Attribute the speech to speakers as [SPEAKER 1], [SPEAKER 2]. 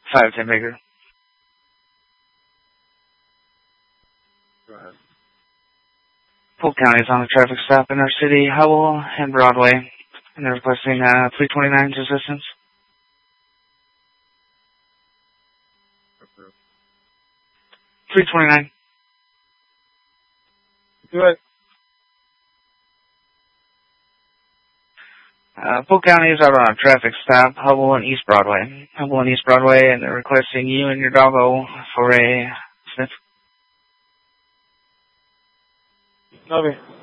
[SPEAKER 1] 510 Baker.
[SPEAKER 2] Go ahead.
[SPEAKER 1] Polk County is on a traffic stop in our city, Howell and Broadway, and they're requesting 329's assistance.
[SPEAKER 2] Okay.
[SPEAKER 1] 329.
[SPEAKER 2] Do it.
[SPEAKER 1] Polk County is out on a traffic stop, Hubble and East Broadway. Hubble and East Broadway, and they're requesting you and your doggo for a sniff.
[SPEAKER 2] Copy.